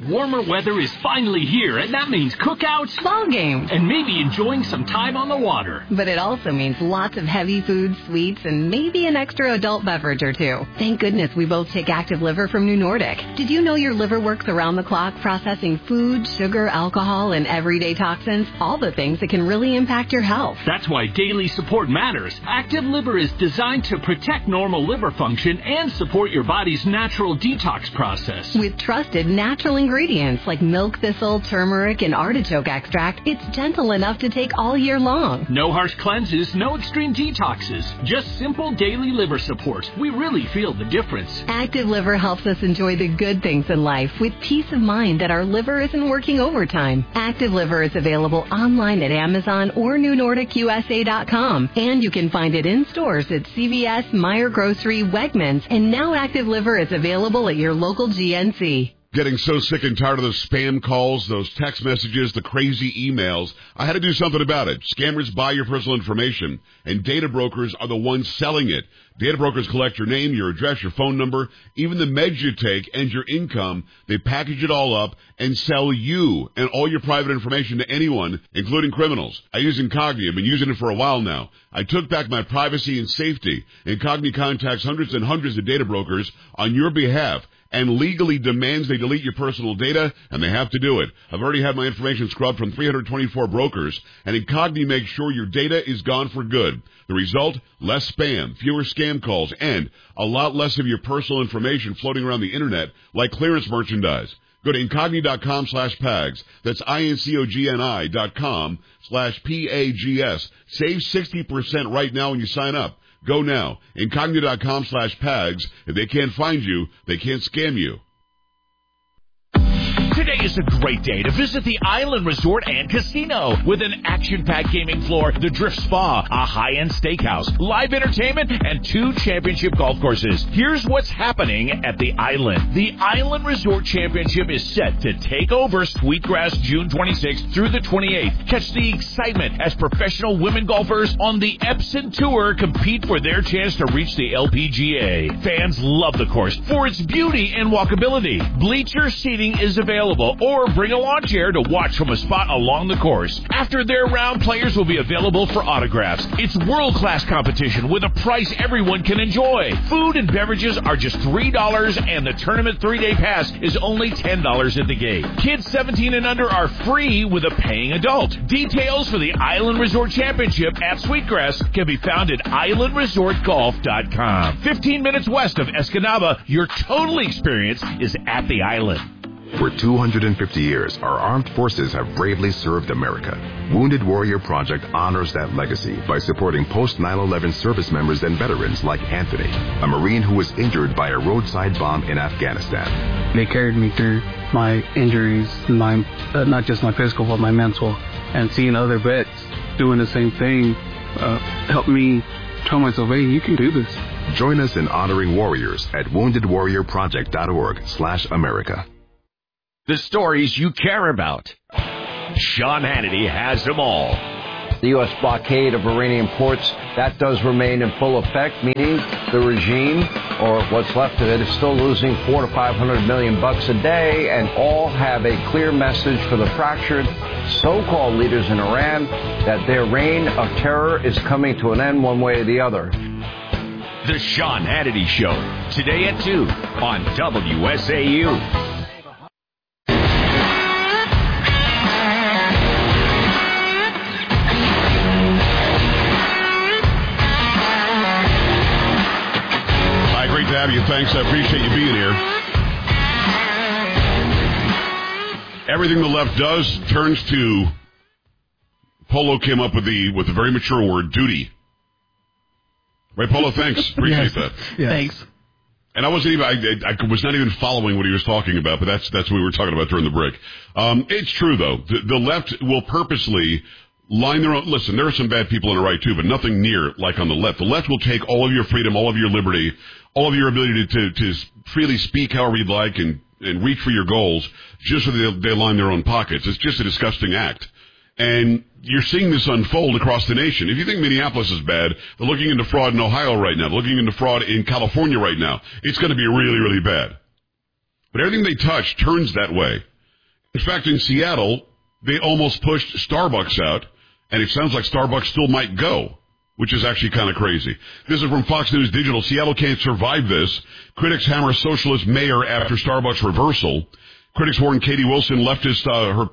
Warmer weather is finally here, and that means cookouts, ball games, and maybe enjoying some time on the water. But it also means lots of heavy foods, sweets, and maybe an extra adult beverage or two. Thank goodness we both take Active Liver from New Nordic. Did you know your liver works around the clock processing food, sugar, alcohol, and everyday toxins? All the things that can really impact your health. That's why daily support matters. Active Liver is designed to protect normal liver function and support your body's natural detox process. With trusted natural ingredients like milk thistle, turmeric, and artichoke extract, it's gentle enough to take all year long. No harsh cleanses, no extreme detoxes. Just simple daily liver support. We really feel the difference. Active Liver helps us enjoy the good things in life with peace of mind that our liver isn't working overtime. Active Liver is available online at Amazon or NewNordicUSA.com. And you can find it in stores at CVS, Meijer Grocery, Wegmans, and now Active Liver is available at your local GNC. Getting so sick and tired of those spam calls, those text messages, the crazy emails. I had to do something about it. Scammers buy your personal information, and data brokers are the ones selling it. Data brokers collect your name, your address, your phone number, even the meds you take, and your income. They package it all up and sell you and all your private information to anyone, including criminals. I use Incogni. I've been using it for a while now. I took back my privacy and safety. Incogni contacts hundreds and hundreds of data brokers on your behalf and legally demands they delete your personal data, and they have to do it. I've already had my information scrubbed from 324 brokers, and Incogni makes sure your data is gone for good. The result? Less spam, fewer scam calls, and a lot less of your personal information floating around the internet like clearance merchandise. Go to Incogni.com/PAGS. That's INCOGNI.com/PAGS. Save 60% right now when you sign up. Go now. Incogni.com/PAGS. If they can't find you, they can't scam you. Today is a great day to visit the Island Resort and Casino with an action-packed gaming floor, the Drift Spa, a high-end steakhouse, live entertainment, and 2 championship golf courses. Here's what's happening at the Island. The Island Resort Championship is set to take over Sweetgrass June 26th through the 28th. Catch the excitement as professional women golfers on the Epson Tour compete for their chance to reach the LPGA. Fans love the course for its beauty and walkability. Bleacher seating is available, or bring a lawn chair to watch from a spot along the course. After their round, players will be available for autographs. It's world-class competition with a price everyone can enjoy. Food and beverages are just $3, and the tournament 3-day pass is only $10 at the gate. Kids 17 and under are free with a paying adult. Details for the Island Resort Championship at Sweetgrass can be found at islandresortgolf.com. 15 minutes west of Escanaba, your total experience is at the Island. For 250 years, our armed forces have bravely served America. Wounded Warrior Project honors that legacy by supporting post-9/11 service members and veterans like Anthony, a Marine who was injured by a roadside bomb in Afghanistan. They carried me through my injuries, not just my physical, but my mental. And seeing other vets doing the same thing helped me tell myself, hey, you can do this. Join us in honoring warriors at woundedwarriorproject.org/America. The stories you care about. Sean Hannity has them all. The U.S. blockade of Iranian ports, that does remain in full effect, meaning the regime, or what's left of it, is still losing $400 to $500 million a day, and all have a clear message for the fractured so-called leaders in Iran that their reign of terror is coming to an end one way or the other. The Sean Hannity Show, today at 2 on WSAU. Great to have you. Thanks. I appreciate you being here. Everything the left does turns to, Polo came up with the very mature word, duty. Right, Polo? Thanks. Appreciate that. Yes. Thanks. And I wasn't even, I was not even following what he was talking about, but that's what we were talking about during the break. It's true, though. The left will purposely line their own. Listen, there are some bad people on the right, too, but nothing near like on the left. The left will take all of your freedom, all of your liberty, all of your ability to freely speak however you'd like and reach for your goals just so they line their own pockets. It's just a disgusting act. And you're seeing this unfold across the nation. If you think Minneapolis is bad, they're looking into fraud in Ohio right now. They're looking into fraud in California right now. It's going to be really, really bad. But everything they touch turns that way. In fact, in Seattle, they almost pushed Starbucks out, and it sounds like Starbucks still might go, which is actually kind of crazy. This is from Fox News Digital. Seattle can't survive this. Critics hammer socialist mayor after Starbucks reversal. Critics warn Katie Wilson leftist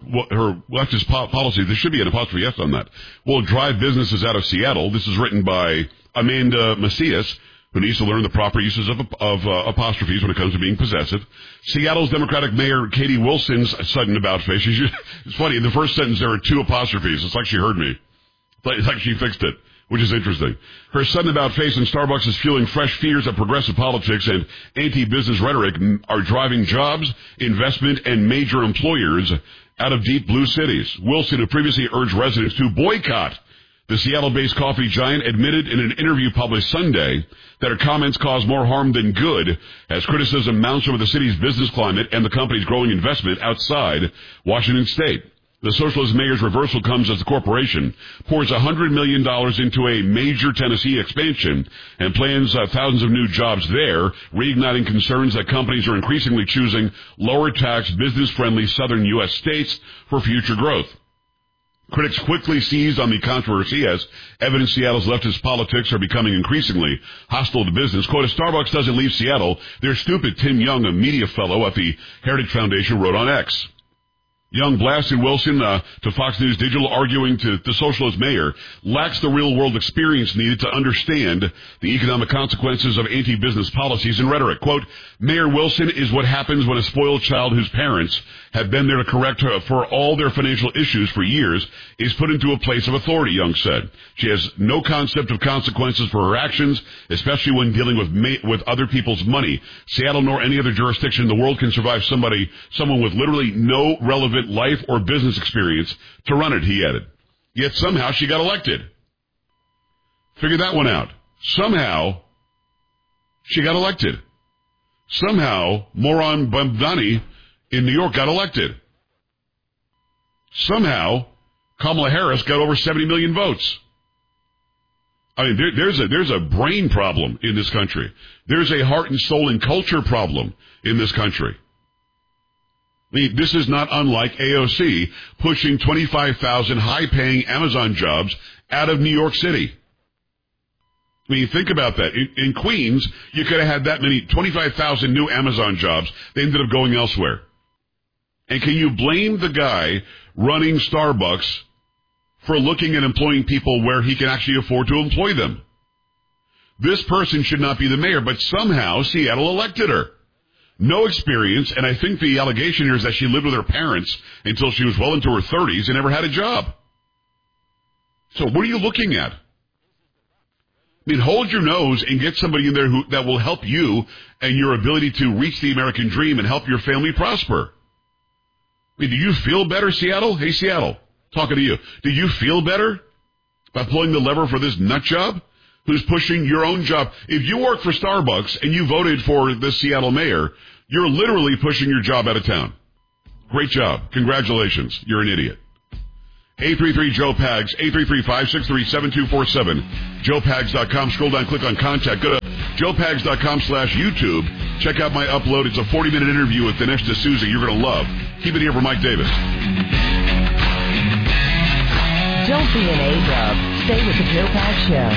policy, there should be an apostrophe S on that, will drive businesses out of Seattle. This is written by Amanda Macias, who needs to learn the proper uses of apostrophes when it comes to being possessive. Seattle's Democratic Mayor Katie Wilson's sudden about-face. It's funny, in the first sentence there are 2 apostrophes. It's like she heard me. It's like she fixed it, which is interesting. Her sudden about-face in Starbucks is fueling fresh fears that progressive politics and anti-business rhetoric are driving jobs, investment, and major employers out of deep blue cities. Wilson, who previously urged residents to boycott the Seattle-based coffee giant, admitted in an interview published Sunday that her comments cause more harm than good as criticism mounts over the city's business climate and the company's growing investment outside Washington State. The socialist mayor's reversal comes as the corporation pours $100 million into a major Tennessee expansion and plans thousands of new jobs there, reigniting concerns that companies are increasingly choosing lower-tax, business-friendly southern U.S. states for future growth. Critics quickly seized on the controversy as evidence Seattle's leftist politics are becoming increasingly hostile to business. Quote, if Starbucks doesn't leave Seattle, they're stupid, Tim Young, a media fellow at the Heritage Foundation, wrote on X. Young blasted Wilson to Fox News Digital, arguing to the socialist mayor lacks the real-world experience needed to understand the economic consequences of anti-business policies and rhetoric. Quote, Mayor Wilson is what happens when a spoiled child whose parents have been there to correct her for all their financial issues for years is put into a place of authority, Young said. She has no concept of consequences for her actions, especially when dealing with other people's money. Seattle nor any other jurisdiction in the world can survive someone with literally no relevant life or business experience to run it, he added. Yet somehow she got elected. Figure that one out. Somehow she got elected. Somehow Moran Bamdani in New York got elected. Somehow Kamala Harris got over 70 million votes. I mean, there's a brain problem in this country. There's a heart and soul and culture problem in this country. I mean, this is not unlike AOC pushing 25,000 high-paying Amazon jobs out of New York City. I mean, think about that. In Queens, you could have had that many, 25,000 new Amazon jobs. They ended up going elsewhere. And can you blame the guy running Starbucks for looking at employing people where he can actually afford to employ them? This person should not be the mayor, but somehow Seattle elected her. No experience, and I think the allegation here is that she lived with her parents until she was well into her 30s and never had a job. So what are you looking at? I mean, hold your nose and get somebody in there that will help you and your ability to reach the American dream and help your family prosper. I mean, do you feel better, Seattle? Hey, Seattle, talking to you. Do you feel better by pulling the lever for this nut job who's pushing your own job? If you work for Starbucks and you voted for the Seattle mayor, you're literally pushing your job out of town. Great job. Congratulations. You're an idiot. 833-JOE-PAGS, 833-563-7247, joepags.com. Scroll down, click on contact. Go to joepags.com/YouTube. Check out my upload. It's a 40-minute interview with Dinesh D'Souza you're going to love. Keep it here for Mike Davis. Don't be an A-dub. Stay with the Joe Pags Show.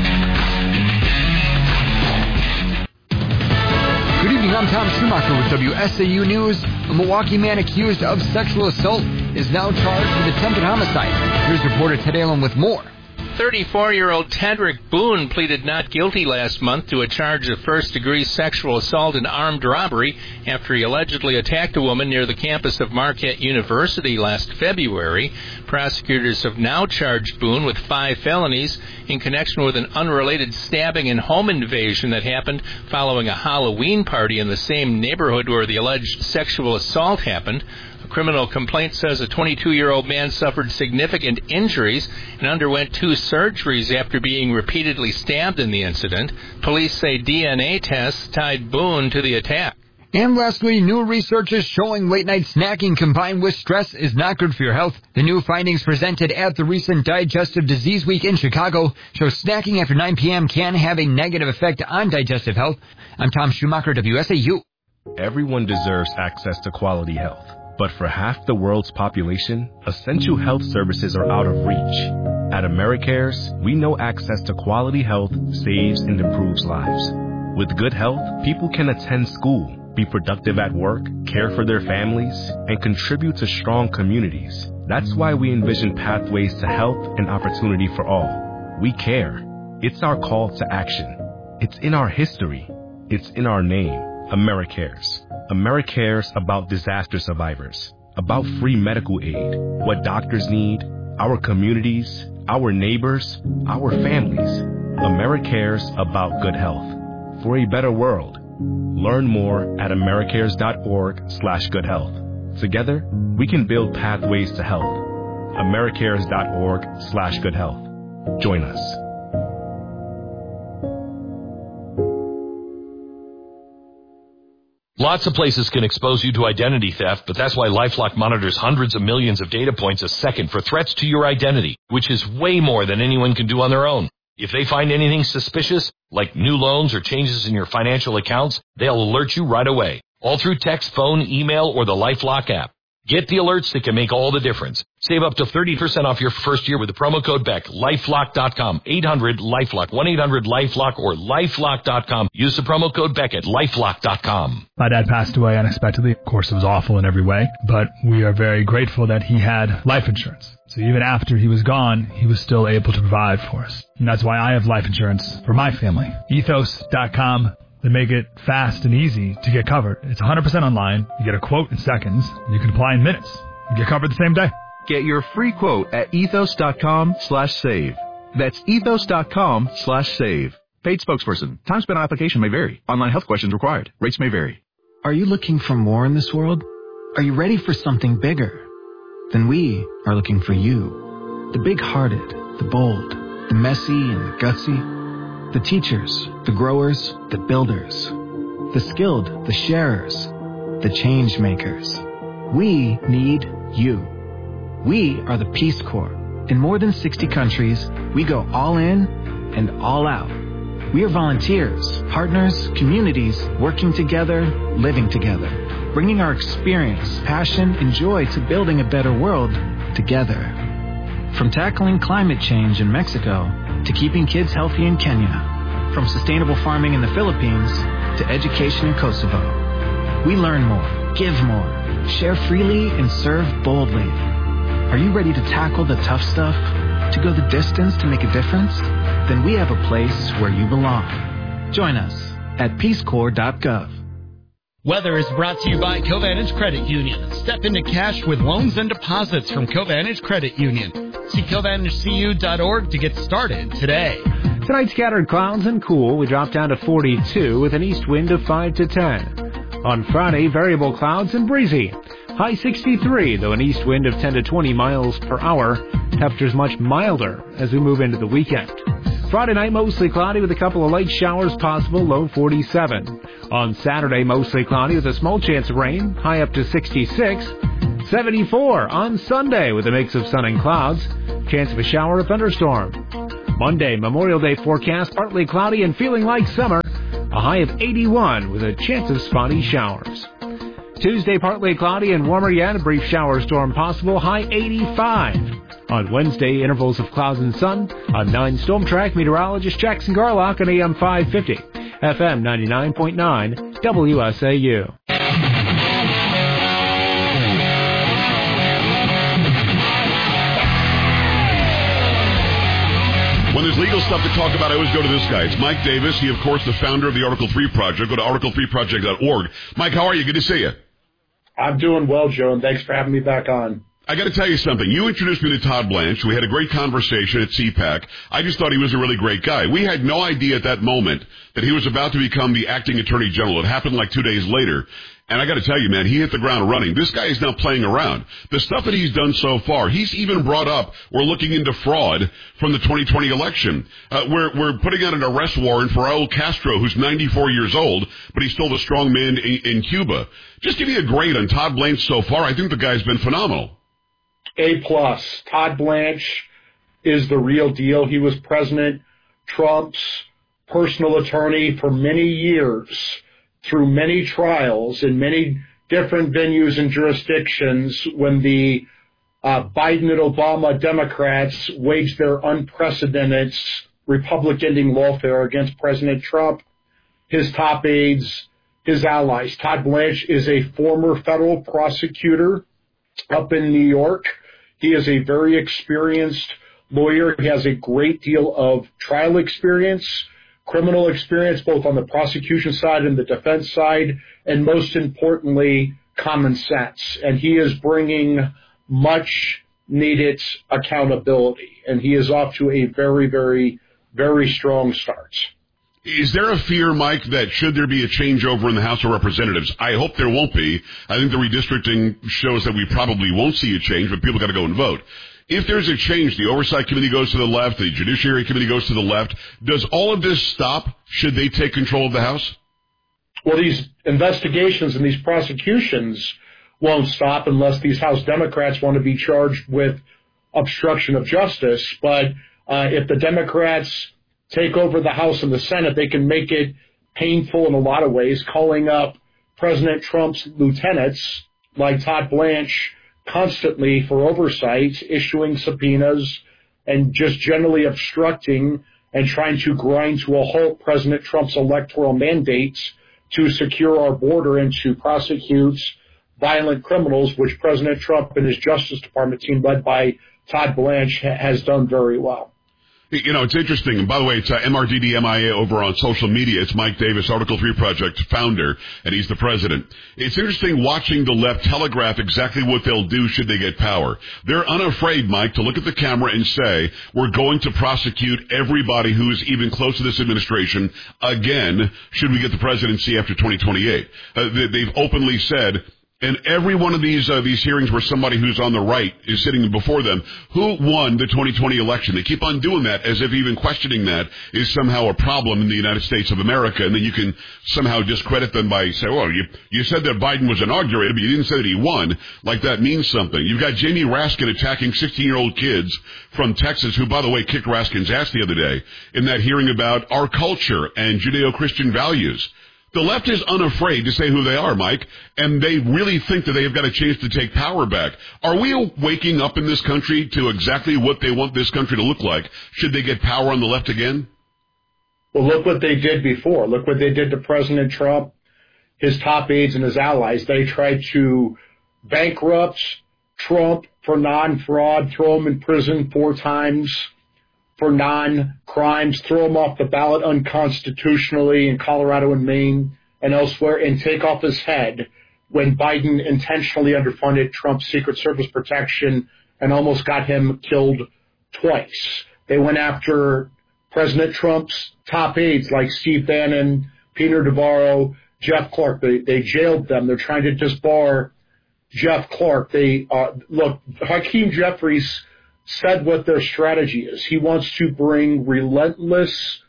Good evening, I'm Tom Schumacher with WSAU News. A Milwaukee man accused of sexual assault is now charged with attempted homicide. Here's reporter Ted Allen with more. 34-year-old Tedrick Boone pleaded not guilty last month to a charge of first-degree sexual assault and armed robbery after he allegedly attacked a woman near the campus of Marquette University last February. Prosecutors have now charged Boone with 5 felonies in connection with an unrelated stabbing and home invasion that happened following a Halloween party in the same neighborhood where the alleged sexual assault happened. Criminal complaint says a 22-year-old man suffered significant injuries and underwent 2 surgeries after being repeatedly stabbed in the incident. Police say DNA tests tied Boone to the attack. And lastly, new research is showing late-night snacking combined with stress is not good for your health. The new findings presented at the recent Digestive Disease Week in Chicago show snacking after 9 p.m. can have a negative effect on digestive health. I'm Tom Schumacher, WSAU. Everyone deserves access to quality health. But for half the world's population, essential health services are out of reach. At AmeriCares, we know access to quality health saves and improves lives. With good health, people can attend school, be productive at work, care for their families, and contribute to strong communities. That's why we envision pathways to health and opportunity for all. We care. It's our call to action. It's in our history. It's in our name. AmeriCares. AmeriCares about disaster survivors, about free medical aid, what doctors need, our communities, our neighbors, our families. AmeriCares about good health. For a better world. Learn more at americares.org/goodhealth. Together, we can build pathways to health. americares.org/goodhealth. Join us. Lots of places can expose you to identity theft, but that's why LifeLock monitors hundreds of millions of data points a second for threats to your identity, which is way more than anyone can do on their own. If they find anything suspicious, like new loans or changes in your financial accounts, they'll alert you right away, all through text, phone, email, or the LifeLock app. Get the alerts that can make all the difference. Save up to 30% off your first year with the promo code BECK. LifeLock.com, 800-LifeLock, 1-800-LifeLock, or LifeLock.com. Use the promo code BECK at LifeLock.com. My dad passed away unexpectedly. Of course, it was awful in every way, but we are very grateful that he had life insurance. So even after he was gone, he was still able to provide for us. And that's why I have life insurance for my family. Ethos.com. They make it fast and easy to get covered. It's 100% online. You get a quote in seconds. You can apply in minutes. You get covered the same day. Get your free quote at ethos.com/save. That's ethos.com/save. Paid spokesperson. Time spent on application may vary. Online health questions required. Rates may vary. Are you looking for more in this world? Are you ready for something bigger? Then we are looking for you. The big-hearted, the bold, the messy and the gutsy. The teachers, the growers, the builders, the skilled, the sharers, the change makers. We need you. We are the Peace Corps. In more than 60 countries, we go all in and all out. We are volunteers, partners, communities, working together, living together, bringing our experience, passion, and joy to building a better world together. From tackling climate change in Mexico to keeping kids healthy in Kenya, from sustainable farming in the Philippines to education in Kosovo. We learn more, give more, share freely, and serve boldly. Are you ready to tackle the tough stuff? To go the distance to make a difference? Then we have a place where you belong. Join us at peacecorps.gov. Weather is brought to you by Covantage Credit Union. Step into cash with loans and deposits from Covantage Credit Union. See CovantageCU.org to get started today. Tonight, scattered clouds and cool. We drop down to 42 with an east wind of 5 to 10. On Friday, variable clouds and breezy. High 63, though an east wind of 10 to 20 miles per hour. Temperatures much milder as we move into the weekend. Friday night, mostly cloudy with a couple of light showers possible, low 47. On Saturday, mostly cloudy with a small chance of rain, high up to 66. 74 on Sunday with a mix of sun and clouds, chance of a shower or thunderstorm. Monday, Memorial Day forecast, partly cloudy and feeling like summer, a high of 81 with a chance of spotty showers. Tuesday, partly cloudy and warmer yet, a brief shower storm possible, high 85. On Wednesday, intervals of clouds and sun. On 9 Storm Track, meteorologist Jackson Garlock on AM 550, FM 99.9, WSAU. When there's legal stuff to talk about, I always go to this guy. It's Mike Davis. He, of course, the founder of the Article 3 Project. Go to article3project.org. Mike, how are you? Good to see you. I'm doing well, Joe, and thanks for having me back on. I got to tell you something. You introduced me to Todd Blanche. We had a great conversation at CPAC. I just thought he was a really great guy. We had no idea at that moment that he was about to become the acting attorney general. It happened like 2 days later. And I got to tell you, man, he hit the ground running. This guy is now playing around. The stuff that he's done so far, he's even brought up, we're looking into fraud from the 2020 election. We're putting out an arrest warrant for Raul Castro, who's 94 years old, but he's still the strong man in Cuba. Just give me a grade on Todd Blanche so far. I think the guy's been phenomenal. A+. Todd Blanche is the real deal. He was President Trump's personal attorney for many years, through many trials and many different venues and jurisdictions when the Biden and Obama Democrats waged their unprecedented Republican-ending lawfare against President Trump, his top aides, his allies. Todd Blanche is a former federal prosecutor up in New York. He is a very experienced lawyer. He has a great deal of trial experience, criminal experience, both on the prosecution side and the defense side, and most importantly, common sense. And he is bringing much needed accountability. And he is off to a very, very, very strong start. Is there a fear, Mike, that should there be a changeover in the House of Representatives? I hope there won't be. I think the redistricting shows that we probably won't see a change, but people got to go and vote. If there's a change, the Oversight Committee goes to the left, the Judiciary Committee goes to the left, does all of this stop should they take control of the House? Well, these investigations and these prosecutions won't stop unless these House Democrats want to be charged with obstruction of justice. But if the Democrats take over the House and the Senate, they can make it painful in a lot of ways, calling up President Trump's lieutenants like Todd Blanche constantly for oversight, issuing subpoenas, and just generally obstructing and trying to grind to a halt President Trump's electoral mandates to secure our border and to prosecute violent criminals, which President Trump and his Justice Department team, led by Todd Blanche, has done very well. You know, it's interesting. And by the way, it's MRDDMIA over on social media. It's Mike Davis, Article 3 Project founder, and he's the president. It's interesting watching the left telegraph exactly what they'll do should they get power. They're unafraid, Mike, to look at the camera and say, we're going to prosecute everybody who is even close to this administration again should we get the presidency after 2028. They've openly said, and every one of these hearings where somebody who's on the right is sitting before them, who won the 2020 election? They keep on doing that as if even questioning that is somehow a problem in the United States of America. And then you can somehow discredit them by saying, well, you said that Biden was inaugurated, but you didn't say that he won. Like that means something. You've got Jamie Raskin attacking 16-year-old kids from Texas, who, by the way, kicked Raskin's ass the other day in that hearing about our culture and Judeo-Christian values. The left is unafraid to say who they are, Mike, and they really think that they have got a chance to take power back. Are we waking up in this country to exactly what they want this country to look like? Should they get power on the left again? Well, look what they did before. Look what they did to President Trump, his top aides, and his allies. They tried to bankrupt Trump for non-fraud, throw him in prison 4 times for non-crimes, throw him off the ballot unconstitutionally in Colorado and Maine and elsewhere, and take off his head when Biden intentionally underfunded Trump's Secret Service protection and almost got him killed twice. They went after President Trump's top aides like Steve Bannon, Peter Navarro, Jeff Clark. They jailed them. They're trying to disbar Jeff Clark. Look, Hakeem Jeffries said what their strategy is. He wants to bring relentless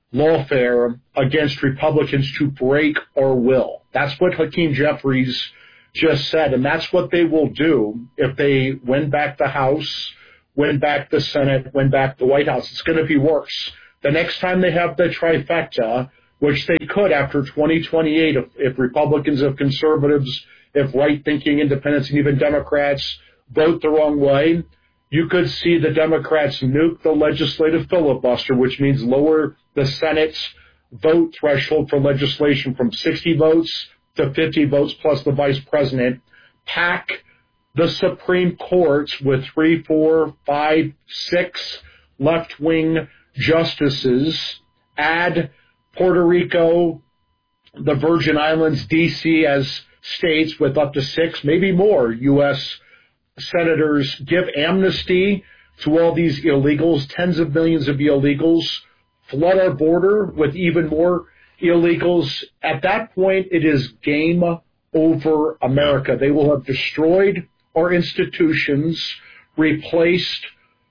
lawfare against Republicans to break our will. That's what Hakeem Jeffries just said, and that's what they will do if they win back the House, win back the Senate, win back the White House. It's going to be worse. The next time they have the trifecta, which they could after 2028 if Republicans, if conservatives, if right-thinking independents, and even Democrats vote the wrong way, you could see the Democrats nuke the legislative filibuster, which means lower the Senate's vote threshold for legislation from 60 votes to 50 votes plus the vice president, pack the Supreme Court with 3, 4, 5, 6 left-wing justices, add Puerto Rico, the Virgin Islands, D.C. as states with up to 6, maybe more U.S. senators, give amnesty to all these illegals, tens of millions of illegals, flood our border with even more illegals. At that point, it is game over America. They will have destroyed our institutions, replaced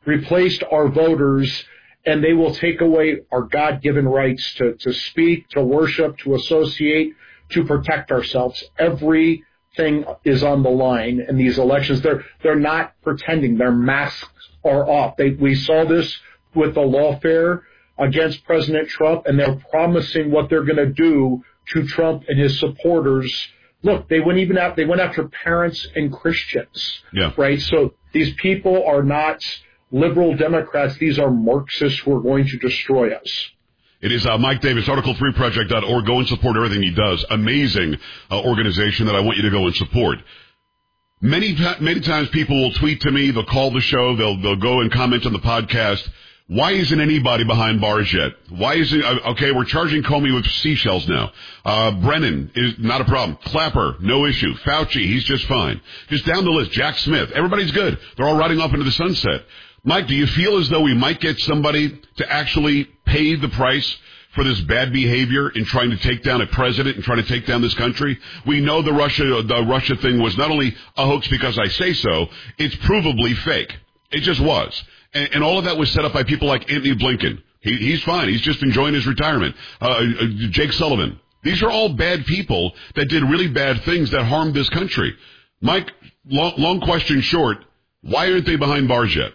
our voters, and they will take away our God-given rights to speak, to worship, to associate, to protect ourselves. Everything is on the line in these elections. They're not pretending. Their masks are off. We saw this with the lawfare against President Trump, and they're promising what they're going to do to Trump and his supporters look, they went after parents and Christians. Yeah. Right? So these people are not liberal Democrats. These are Marxists who are going to destroy us. It is Mike Davis, Article3Project.org. Go and support everything he does. Amazing organization that I want you to go and support. Many times people will tweet to me, they'll call the show, they'll go and comment on the podcast. Why isn't anybody behind bars yet? Why isn't, okay, we're charging Comey with seashells now. Brennan is not a problem. Clapper, no issue. Fauci, he's just fine. Just down the list, Jack Smith, everybody's good. They're all riding off into the sunset. Mike, do you feel as though we might get somebody to actually pay the price for this bad behavior in trying to take down a president and trying to take down this country? We know the Russia thing was not only a hoax because I say so, it's provably fake. It just was. And all of that was set up by people like Antony Blinken. He's fine. He's just enjoying his retirement. Jake Sullivan. These are all bad people that did really bad things that harmed this country. Mike, long question short, why aren't they behind bars yet?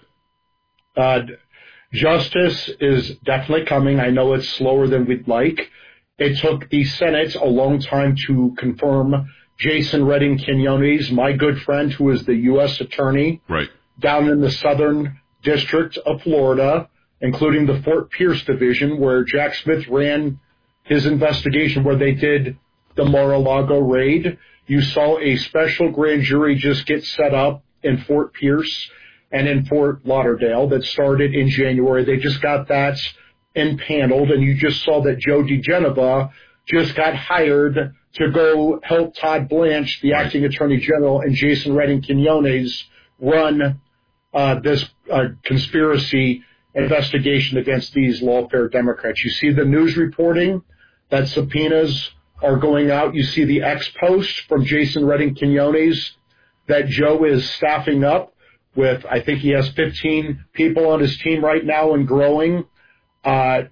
Justice is definitely coming. I know it's slower than we'd like. It took the Senate a long time to confirm Jason Redding Quinones, my good friend who is the U.S. attorney down in the Southern District of Florida, including the Fort Pierce division where Jack Smith ran his investigation where they did the Mar-a-Lago raid. You saw a special grand jury just get set up in Fort Pierce and in Fort Lauderdale that started in January. They just got that impaneled, and you just saw that Joe DeGenova just got hired to go help Todd Blanche, the acting attorney general, and Jason Redding Quinones run this conspiracy investigation against these lawfare Democrats. You see the news reporting that subpoenas are going out. You see the ex-post from Jason Redding Quinones that Joe is staffing up with, I think he has 15 people on his team right now and growing. I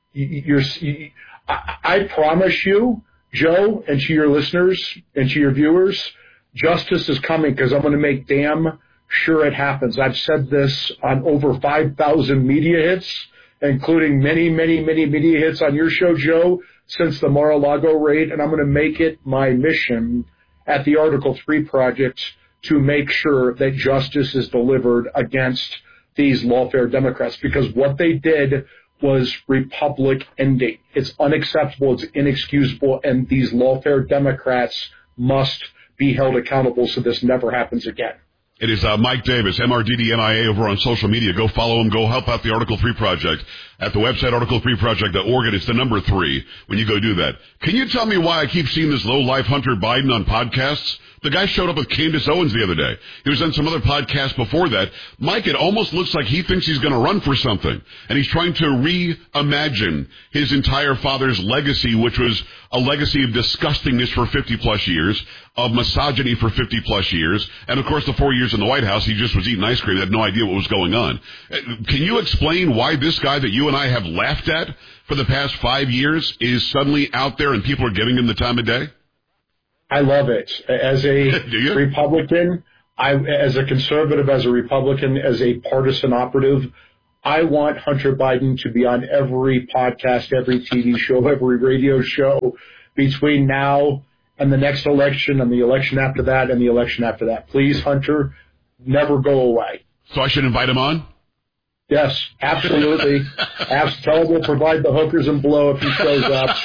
promise you, Joe, and to your listeners and to your viewers, justice is coming because I'm going to make damn sure it happens. I've said this on over 5,000 media hits, including many, many, many media hits on your show, Joe, since the Mar-a-Lago raid, and I'm going to make it my mission at the Article 3 Project to make sure that justice is delivered against these lawfare Democrats, because what they did was republic ending. It's unacceptable, it's inexcusable, and these lawfare Democrats must be held accountable so this never happens again. It is Mike Davis, MRDDMIA, over on social media. Go follow him. Go help out the Article 3 Project at the website, Article3Project.org, and it's the number 3 when you go do that. Can you tell me why I keep seeing this low-life Hunter Biden on podcasts? The guy showed up with Candace Owens the other day. He was on some other podcast before that. Mike, it almost looks like he thinks he's going to run for something, and he's trying to reimagine his entire father's legacy, which was a legacy of disgustingness for 50-plus years, of misogyny for 50-plus years, and, of course, the 4 years in the White House, he just was eating ice cream, had no idea what was going on. Can you explain why this guy that you and I have laughed at for the past 5 years is suddenly out there and people are giving him the time of day? I love it. As a Republican, as a conservative, as a Republican, as a partisan operative, I want Hunter Biden to be on every podcast, every TV show, every radio show between now and the next election and the election after that and the election after that. Please, Hunter, never go away. So I should invite him on? Yes, absolutely. Tell him we'll provide the hookers and blow if he shows up.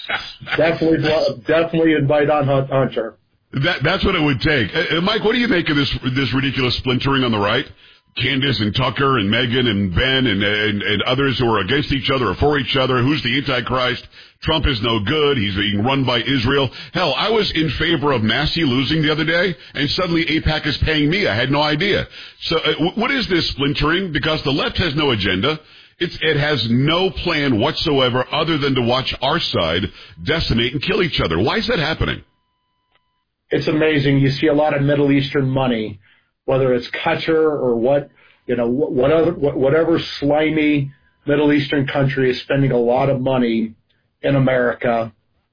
Definitely invite on Hunter. That's what it would take. Mike, what do you make of this ridiculous splintering on the right? Candace and Tucker and Megyn and Ben and others who are against each other or for each other. Who's the Antichrist? Trump is no good. He's being run by Israel. Hell, I was in favor of Massey losing the other day, and suddenly AIPAC is paying me. I had no idea. So what is this splintering? Because the left has no agenda. It has no plan whatsoever other than to watch our side decimate and kill each other. Why is that happening? It's amazing. You see a lot of Middle Eastern money, whether it's Qatar or whatever slimy Middle Eastern country is spending a lot of money in America.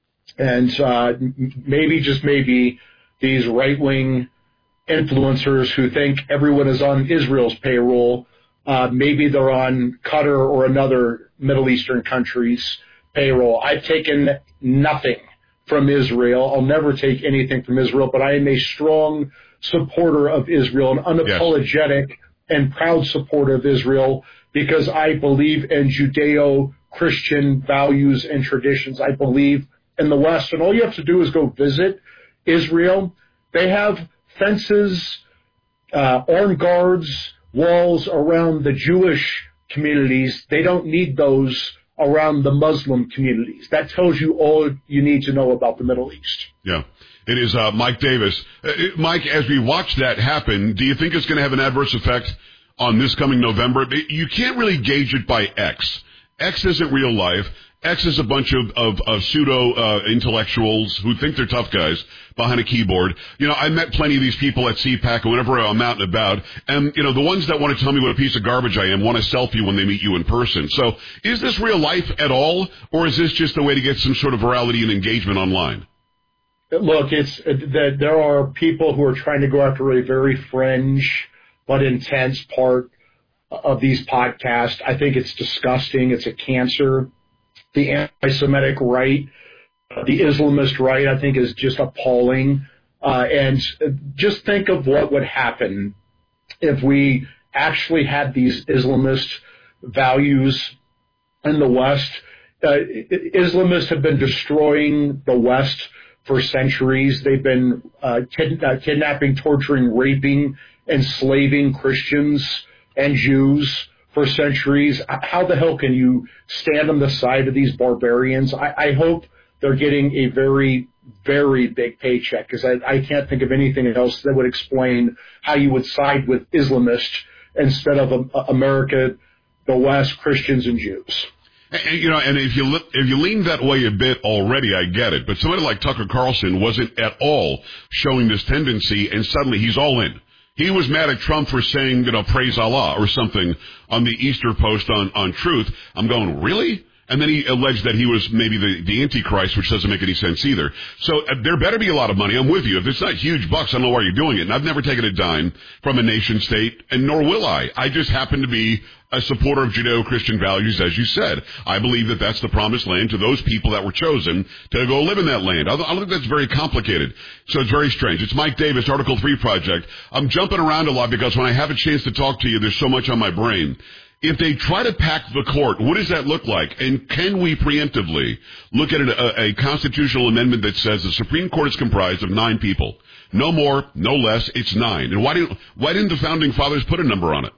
And maybe, just maybe, these right-wing influencers who think everyone is on Israel's payroll, maybe they're on Qatar or another Middle Eastern country's payroll. I've taken nothing from Israel. I'll never take anything from Israel, but I am a strong supporter of Israel, an unapologetic and proud supporter of Israel, because I believe in Judeo-Christian values and traditions. I believe in the West, and all you have to do is go visit Israel. They have fences, armed guards, walls around the Jewish communities. They don't need those around the Muslim communities. That tells you all you need to know about the Middle East. Yeah. It is Mike Davis. Mike, as we watch that happen, do you think it's going to have an adverse effect on this coming November? You can't really gauge it by X. X isn't real life. X is a bunch of pseudo-intellectuals who think they're tough guys behind a keyboard. You know, I met plenty of these people at CPAC, and whenever I'm out and about, and, you know, the ones that want to tell me what a piece of garbage I am want a selfie when they meet you in person. So is this real life at all, or is this just a way to get some sort of virality and engagement online? Look, it's that there are people who are trying to go after a very fringe but intense part of these podcasts. I think it's disgusting. It's a cancer. The anti-Semitic right, the Islamist right, I think is just appalling. And just think of what would happen if we actually had these Islamist values in the West. Islamists have been destroying the West for centuries. They've been kidnapping, torturing, raping, enslaving Christians and Jews for centuries. How the hell can you stand on the side of these barbarians? I hope they're getting a very, very big paycheck, because I can't think of anything else that would explain how you would side with Islamists instead of America, the West, Christians, and Jews. And, you know, and if you lean that way a bit already, I get it. But somebody like Tucker Carlson wasn't at all showing this tendency, and suddenly he's all in. He was mad at Trump for saying, you know, praise Allah or something on the Easter post on Truth. I'm going, really? And then he alleged that he was maybe the Antichrist, which doesn't make any sense either. So there better be a lot of money. I'm with you. If it's not huge bucks, I don't know why you're doing it. And I've never taken a dime from a nation state, and nor will I. I just happen to be a supporter of Judeo-Christian values, as you said. I believe that that's the promised land to those people that were chosen to go live in that land. I don't think that's very complicated. So it's very strange. It's Mike Davis, Article 3 Project. I'm jumping around a lot because when I have a chance to talk to you, there's so much on my brain. If they try to pack the court, what does that look like? And can we preemptively look at a constitutional amendment that says the Supreme Court is comprised of 9 people? No more, no less, it's 9. And why didn't the Founding Fathers put a number on it?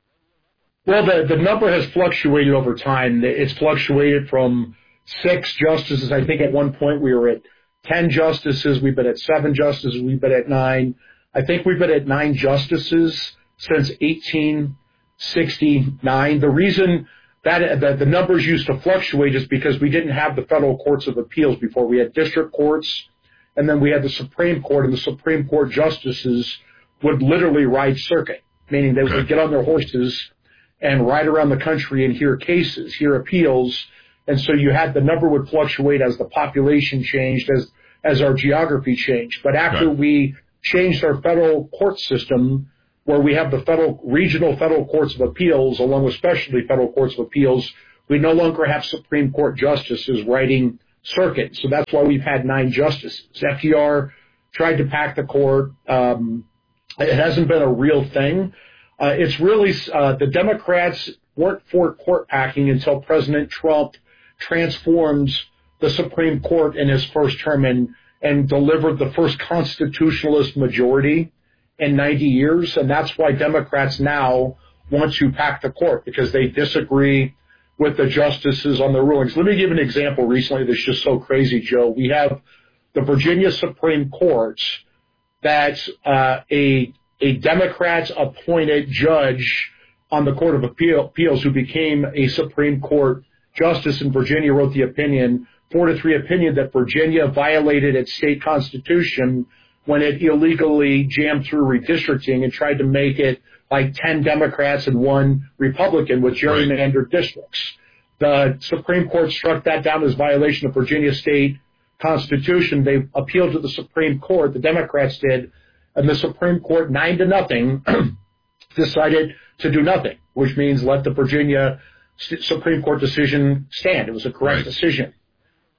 Well, the number has fluctuated over time. It's fluctuated from 6 justices. I think at one point we were at 10 justices. We've been at 7 justices. We've been at 9. I think we've been at 9 justices since 1869. The reason that the numbers used to fluctuate is because we didn't have the federal courts of appeals before. We had district courts, and then we had the Supreme Court, and the Supreme Court justices would literally ride circuit, meaning they would get on their horses and ride around the country and hear cases, hear appeals. And so you had the number would fluctuate as the population changed, as our geography changed. But after we changed our federal court system, where we have the regional federal courts of appeals, along with specialty federal courts of appeals, we no longer have Supreme Court justices riding circuit. So that's why we've had 9 justices. FDR tried to pack the court. It hasn't been a real thing. It's really the Democrats weren't for court packing until President Trump transformed the Supreme Court in his first term and delivered the first constitutionalist majority in 90 years. And that's why Democrats now want to pack the court, because they disagree with the justices on the rulings. Let me give an example recently that's just so crazy, Joe. We have the Virginia Supreme Court that's a Democrats-appointed judge on the Court of Appeals who became a Supreme Court justice in Virginia, wrote the opinion, 4-3 opinion, that Virginia violated its state constitution when it illegally jammed through redistricting and tried to make it like 10 Democrats and 1 Republican with gerrymandered districts. The Supreme Court struck that down as violation of Virginia state constitution. They appealed to the Supreme Court, the Democrats did, and the Supreme Court, 9-0, decided to do nothing, which means let the Virginia Supreme Court decision stand. It was a correct decision.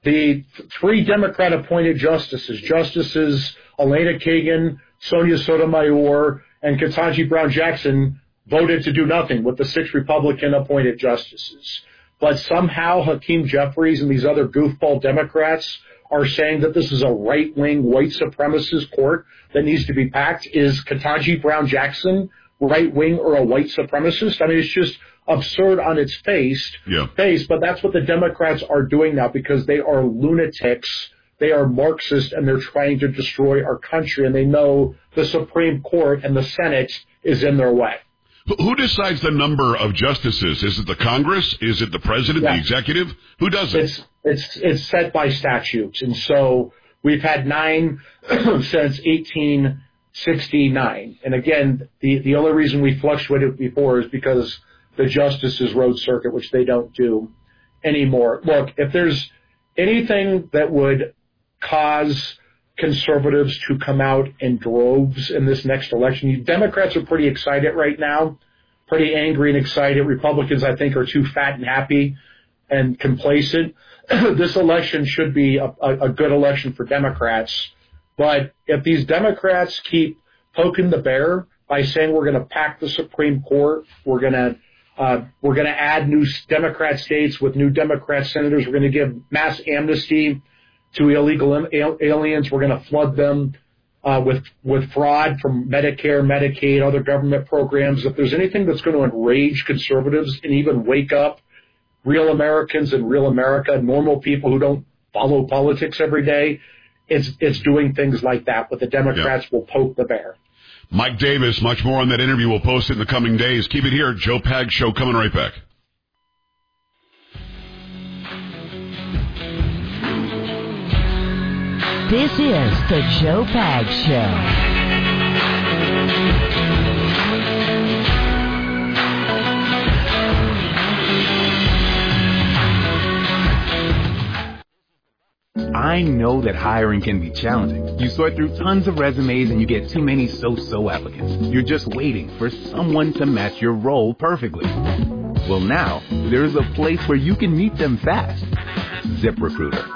the 3 Democrat-appointed Justices Elena Kagan, Sonia Sotomayor, and Ketanji Brown Jackson, voted to do nothing with the 6 Republican-appointed justices. But somehow Hakeem Jeffries and these other goofball Democrats are saying that this is a right-wing, white supremacist court that needs to be packed. Is Ketanji Brown Jackson right-wing or a white supremacist? I mean, it's just absurd on its face, but that's what the Democrats are doing now because they are lunatics, they are Marxist, and they're trying to destroy our country, and they know the Supreme Court and the Senate is in their way. Who decides the number of justices? Is it the Congress? Is it the president, the executive? Who does it? It's set by statutes, and so we've had 9 since 1869. And again, the only reason we fluctuated before is because the justices rode circuit, which they don't do anymore. Look, if there's anything that would cause conservatives to come out in droves in this next election, Democrats are pretty excited right now, pretty angry and excited. Republicans, I think, are too fat and happy and complacent. This election should be a good election for Democrats. But if these Democrats keep poking the bear by saying we're going to pack the Supreme Court, we're going to add new Democrat states with new Democrat senators. We're going to give mass amnesty to illegal aliens. We're going to flood them with fraud from Medicare, Medicaid, other government programs. If there's anything that's going to enrage conservatives and even wake up real Americans and real America, normal people who don't follow politics every day, it's doing things like that. But the Democrats will poke the bear. Mike Davis, much more on that interview. We'll post it in the coming days. Keep it here. Joe Pags Show coming right back. This is the Joe Pags Show. I know that hiring can be challenging. You sort through tons of resumes and you get too many so-so applicants. You're just waiting for someone to match your role perfectly. Well, now, there's a place where you can meet them fast. ZipRecruiter.